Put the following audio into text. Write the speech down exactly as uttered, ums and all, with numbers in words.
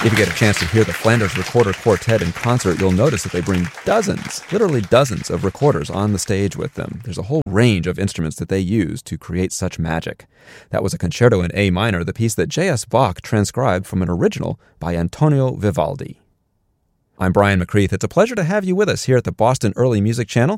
If you get a chance to hear the Flanders Recorder Quartet in concert, you'll notice that they bring dozens, literally dozens of recorders on the stage with them. There's a whole range of instruments that they use to create such magic. That was a concerto in A minor, the piece that J S. Bach transcribed from an original by Antonio Vivaldi. I'm Brian McCreath. It's a pleasure to have you with us here at the Boston Early Music Channel.